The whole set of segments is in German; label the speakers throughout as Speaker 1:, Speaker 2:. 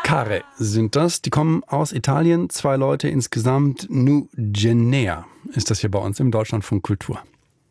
Speaker 1: Care sind das. Die kommen aus Italien. 2 Leute insgesamt. Nugenea ist das hier bei uns im Deutschlandfunk Kultur.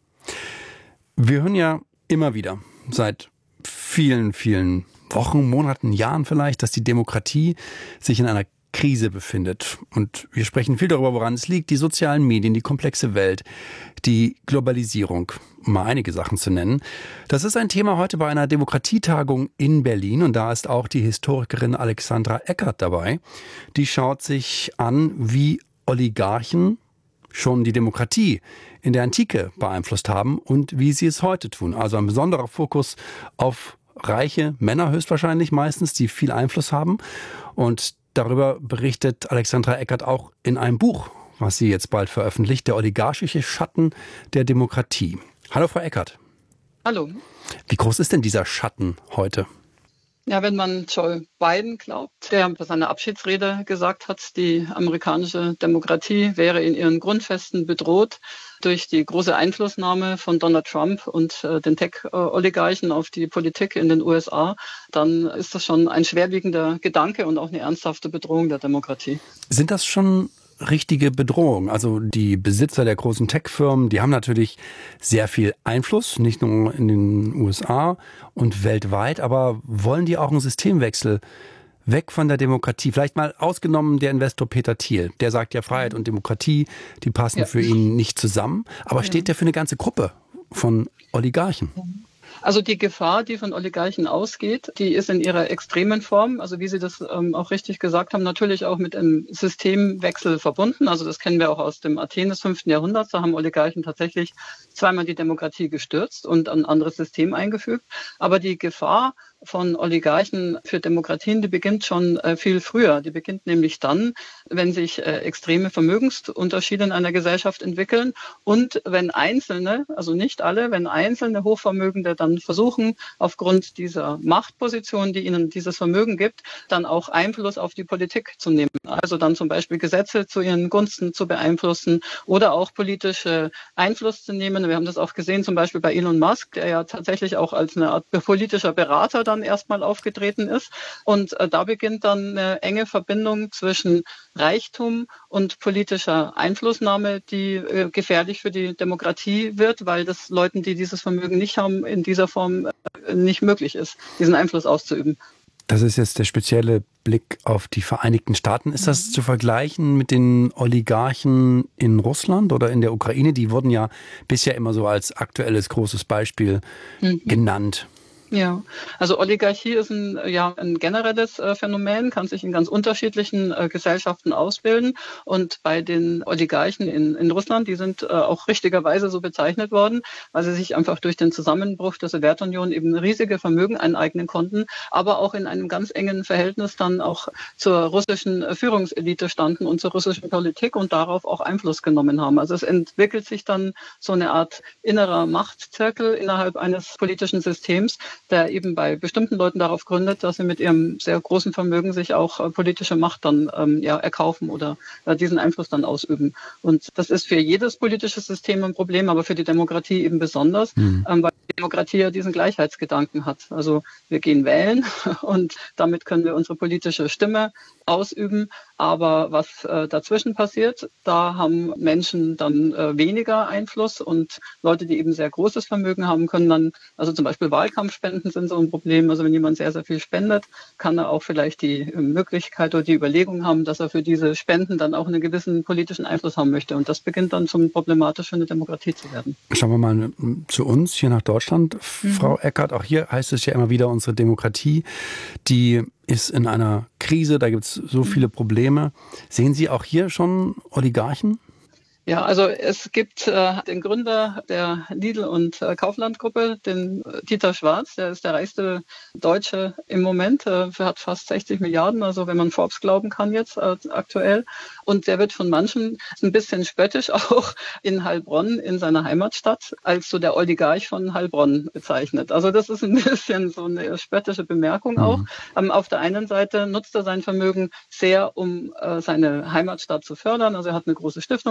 Speaker 1: Wir hören ja immer wieder seit vielen, vielen Wochen, Monaten, Jahren vielleicht, dass die Demokratie sich in einer Krise befindet. Und wir sprechen viel darüber, woran es liegt. Die sozialen Medien, die komplexe Welt, die Globalisierung, um mal einige Sachen zu nennen. Das ist ein Thema heute bei einer Demokratietagung in Berlin. Und da ist auch die Historikerin Alexandra Eckert dabei. Die schaut sich an, wie Oligarchen schon die Demokratie in der Antike beeinflusst haben und wie sie es heute tun. Also ein besonderer Fokus auf reiche Männer höchstwahrscheinlich meistens, die viel Einfluss haben. Und darüber berichtet Alexandra Eckert auch in einem Buch, was sie jetzt bald veröffentlicht, der oligarchische Schatten der Demokratie. Hallo Frau Eckert.
Speaker 2: Hallo.
Speaker 1: Wie groß ist denn dieser Schatten heute?
Speaker 2: Ja, wenn man Joe Biden glaubt, der bei seiner Abschiedsrede gesagt hat, die amerikanische Demokratie wäre in ihren Grundfesten bedroht durch die große Einflussnahme von Donald Trump und den Tech-Oligarchen auf die Politik in den USA, dann ist das schon ein schwerwiegender Gedanke und auch eine ernsthafte Bedrohung der Demokratie.
Speaker 1: Sind das schon richtige Bedrohung? Also die Besitzer der großen Tech-Firmen, die haben natürlich sehr viel Einfluss, nicht nur in den USA und weltweit, aber wollen die auch einen Systemwechsel weg von der Demokratie? Vielleicht mal ausgenommen der Investor Peter Thiel. Der sagt ja, Freiheit und Demokratie, die passen für ihn nicht zusammen. Aber steht der für eine ganze Gruppe von Oligarchen?
Speaker 2: Also die Gefahr, die von Oligarchen ausgeht, die ist in ihrer extremen Form, also wie Sie das auch richtig gesagt haben, natürlich auch mit einem Systemwechsel verbunden. Also das kennen wir auch aus dem Athen des 5. Jahrhunderts. Da haben Oligarchen tatsächlich zweimal die Demokratie gestürzt und ein anderes System eingefügt. Aber die Gefahr von Oligarchen für Demokratien, die beginnt schon viel früher. Die beginnt nämlich dann, wenn sich extreme Vermögensunterschiede in einer Gesellschaft entwickeln und wenn Einzelne, also nicht alle, wenn einzelne Hochvermögende dann versuchen, aufgrund dieser Machtposition, die ihnen dieses Vermögen gibt, dann auch Einfluss auf die Politik zu nehmen. Also dann zum Beispiel Gesetze zu ihren Gunsten zu beeinflussen oder auch politische Einfluss zu nehmen. Wir haben das auch gesehen, zum Beispiel bei Elon Musk, der ja tatsächlich auch als eine Art politischer Berater dann erstmal aufgetreten ist. Und da beginnt dann eine enge Verbindung zwischen Reichtum und politischer Einflussnahme, die gefährlich für die Demokratie wird, weil das Leuten, die dieses Vermögen nicht haben, in dieser Form nicht möglich ist, diesen Einfluss auszuüben.
Speaker 1: Das ist jetzt der spezielle Blick auf die Vereinigten Staaten. Ist das zu vergleichen mit den Oligarchen in Russland oder in der Ukraine? Die wurden ja bisher immer so als aktuelles großes Beispiel genannt.
Speaker 2: Ja, also Oligarchie ist ein generelles Phänomen, kann sich in ganz unterschiedlichen Gesellschaften ausbilden. Und bei den Oligarchen in Russland, die sind auch richtigerweise so bezeichnet worden, weil sie sich einfach durch den Zusammenbruch der Sowjetunion eben riesige Vermögen aneignen konnten, aber auch in einem ganz engen Verhältnis dann auch zur russischen Führungselite standen und zur russischen Politik und darauf auch Einfluss genommen haben. Also es entwickelt sich dann so eine Art innerer Machtzirkel innerhalb eines politischen Systems, der eben bei bestimmten Leuten darauf gründet, dass sie mit ihrem sehr großen Vermögen sich auch politische Macht dann erkaufen oder diesen Einfluss dann ausüben. Und das ist für jedes politische System ein Problem, aber für die Demokratie eben besonders, weil die Demokratie ja diesen Gleichheitsgedanken hat. Also wir gehen wählen und damit können wir unsere politische Stimme ausüben. Aber was dazwischen passiert, da haben Menschen dann weniger Einfluss und Leute, die eben sehr großes Vermögen haben, können dann, also zum Beispiel Wahlkampfspenden sind so ein Problem. Also wenn jemand sehr, sehr viel spendet, kann er auch vielleicht die Möglichkeit oder die Überlegung haben, dass er für diese Spenden dann auch einen gewissen politischen Einfluss haben möchte. Und das beginnt dann zum problematisch für eine Demokratie zu werden.
Speaker 1: Schauen wir mal zu uns hier nach Deutschland. Frau Eckert, auch hier heißt es ja immer wieder, unsere Demokratie, die ist in einer Krise, da gibt es so viele Probleme. Sehen Sie auch hier schon Oligarchen?
Speaker 2: Ja, also es gibt den Gründer der Lidl- und Kaufland-Gruppe, den Dieter Schwarz, der ist der reichste Deutsche im Moment, hat fast 60 Milliarden, also wenn man Forbes glauben kann jetzt aktuell. Und der wird von manchen ein bisschen spöttisch auch in Heilbronn, in seiner Heimatstadt, als so der Oligarch von Heilbronn bezeichnet. Also das ist ein bisschen so eine spöttische Bemerkung auch. Auf der einen Seite nutzt er sein Vermögen sehr, um seine Heimatstadt zu fördern. Also er hat eine große Stiftung gegründet,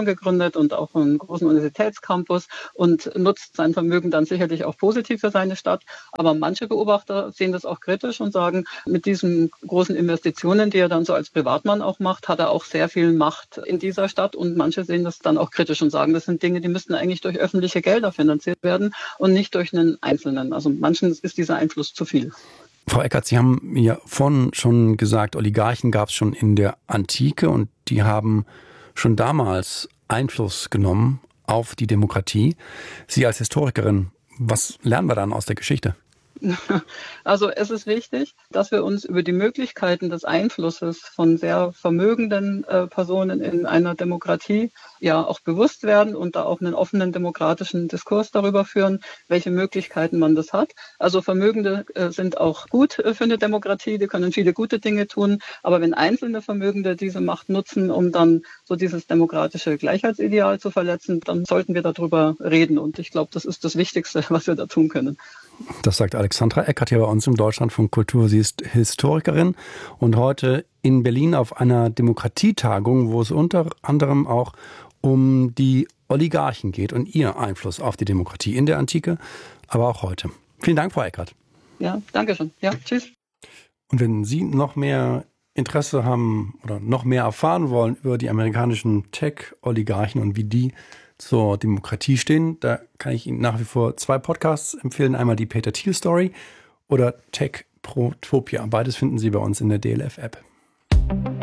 Speaker 2: gegründet und auch einen großen Universitätscampus und nutzt sein Vermögen dann sicherlich auch positiv für seine Stadt. Aber manche Beobachter sehen das auch kritisch und sagen, mit diesen großen Investitionen, die er dann so als Privatmann auch macht, hat er auch sehr viel Macht in dieser Stadt. Und manche sehen das dann auch kritisch und sagen, das sind Dinge, die müssten eigentlich durch öffentliche Gelder finanziert werden und nicht durch einen Einzelnen. Also manchen ist dieser Einfluss zu viel.
Speaker 1: Frau Eckert, Sie haben ja vorhin schon gesagt, Oligarchen gab es schon in der Antike und die haben schon damals Einfluss genommen auf die Demokratie. Sie als Historikerin, was lernen wir dann aus der Geschichte?
Speaker 2: Also es ist wichtig, dass wir uns über die Möglichkeiten des Einflusses von sehr vermögenden Personen in einer Demokratie ja auch bewusst werden und da auch einen offenen demokratischen Diskurs darüber führen, welche Möglichkeiten man das hat. Also Vermögende sind auch gut für eine Demokratie, die können viele gute Dinge tun, aber wenn einzelne Vermögende diese Macht nutzen, um dann so dieses demokratische Gleichheitsideal zu verletzen, dann sollten wir darüber reden und ich glaube, das ist das Wichtigste, was wir da tun können.
Speaker 1: Das sagt Alexandra Eckert hier bei uns im Deutschlandfunk Kultur. Sie ist Historikerin und heute in Berlin auf einer Demokratietagung, wo es unter anderem auch um die Oligarchen geht und ihr Einfluss auf die Demokratie in der Antike, aber auch heute. Vielen Dank, Frau Eckert.
Speaker 2: Ja, danke schön. Ja, tschüss.
Speaker 1: Und wenn Sie noch mehr Interesse haben oder noch mehr erfahren wollen über die amerikanischen Tech-Oligarchen und wie die zur Demokratie stehen, da kann ich Ihnen nach wie vor 2 Podcasts empfehlen. Einmal die Peter Thiel Story oder Tech Protopia. Beides finden Sie bei uns in der DLF-App.